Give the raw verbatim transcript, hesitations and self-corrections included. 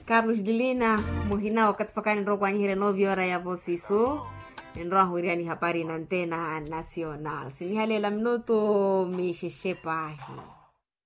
Carlos Dilina muhina wakatufakani ndo kwa nyire novyo ora ya vosisu nro huriani hapari na antena nacional sini halela minuto mishishepahi